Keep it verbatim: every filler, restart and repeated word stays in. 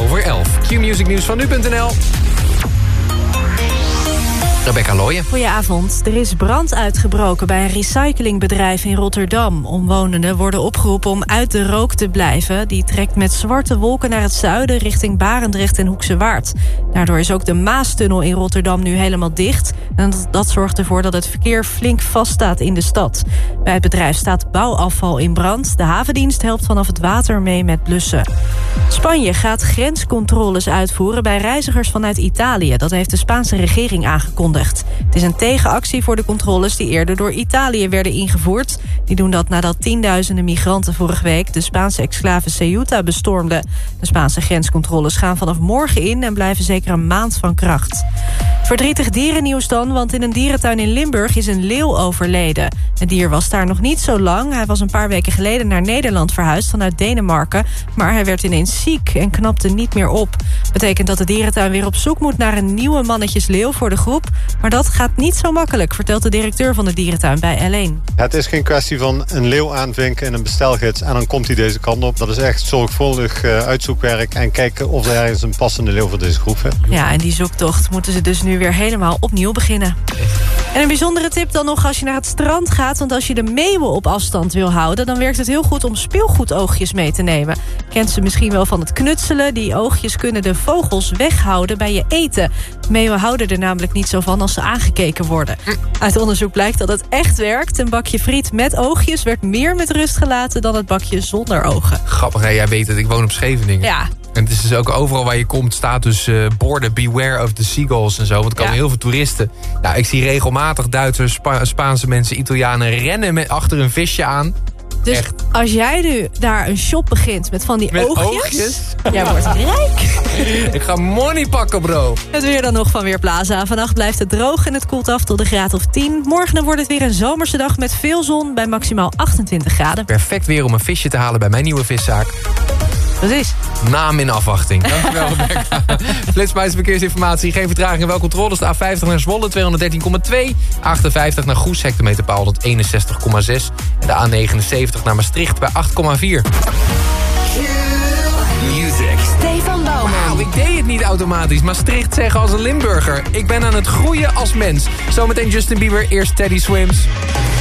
over elf. Q-Music Nieuws van nu punt n l. Rebecca Looyen. Goedenavond. Er is brand uitgebroken bij een recyclingbedrijf in Rotterdam. Omwonenden worden opgeroepen om uit de rook te blijven. Die trekt met zwarte wolken naar het zuiden richting Barendrecht en Hoekse Waard. Daardoor is ook de Maastunnel in Rotterdam nu helemaal dicht. En dat, dat zorgt ervoor dat het verkeer flink vaststaat in de stad. Bij het bedrijf staat bouwafval in brand. De havendienst helpt vanaf het water mee met blussen. Spanje gaat grenscontroles uitvoeren bij reizigers vanuit Italië. Dat heeft de Spaanse regering aangekondigd. Het is een tegenactie voor de controles die eerder door Italië werden ingevoerd. Die doen dat nadat tienduizenden migranten vorige week de Spaanse exclave Ceuta bestormden. De Spaanse grenscontroles gaan vanaf morgen in en blijven zeker een maand van kracht. Verdrietig dierennieuws dan, want in een dierentuin in Limburg is een leeuw overleden. Het dier was daar nog niet zo lang. Hij was een paar weken geleden naar Nederland verhuisd vanuit Denemarken. Maar hij werd ineens ziek en knapte niet meer op. Betekent dat de dierentuin weer op zoek moet naar een nieuwe mannetjesleeuw voor de groep. Maar dat gaat niet zo makkelijk, vertelt de directeur van de dierentuin bij L één. Het is geen kwestie van een leeuw aanvinken in een bestelgids en dan komt hij deze kant op. Dat is echt zorgvuldig uh, uitzoekwerk en kijken of er ergens een passende leeuw voor deze groep vindt. Ja, en die zoektocht moeten ze dus nu weer helemaal opnieuw beginnen. En een bijzondere tip dan nog als je naar het strand gaat. Want als je de meeuwen op afstand wil houden, dan werkt het heel goed om speelgoedoogjes mee te nemen. Kent ze misschien wel van het knutselen. Die oogjes kunnen de vogels weghouden bij je eten. Meeuwen houden er namelijk niet zo van als ze aangekeken worden. Uit onderzoek blijkt dat het echt werkt. Een bakje friet met oogjes werd meer met rust gelaten dan het bakje zonder ogen. Grappig, hè? Jij weet het, ik woon op Scheveningen. Ja. En het is dus ook overal waar je komt staat dus uh, borden beware of the seagulls en zo. Want er komen ja. heel veel toeristen. Nou, ik zie regelmatig Duitsers, Spa- Spaanse mensen, Italianen rennen met achter een visje aan. Dus echt. Als jij nu daar een shop begint met van die met oogjes, oogjes? Jij wordt rijk. Ik ga money pakken, bro. Het weer dan nog van Weerplaza. Vannacht blijft het droog en het koelt af tot een graad of tien. Morgen dan wordt het weer een zomerse dag met veel zon bij maximaal achtentwintig graden. Perfect weer om een visje te halen bij mijn nieuwe viszaak. Precies. Naam in afwachting. Dankjewel, Rebecca. Flitsmeister verkeersinformatie. Geen vertraging en wel controles. De A vijftig naar Zwolle tweehonderddertien komma twee. A achtenvijftig naar Goes, hectometerpaal honderdeenenzestig komma zes. En de A negenenzeventig naar Maastricht bij acht komma vier. Music. Stefan Bouwman. Wauw, ik deed het niet automatisch. Maastricht zeggen als een Limburger. Ik ben aan het groeien als mens. Zometeen Justin Bieber, eerst Teddy Swims.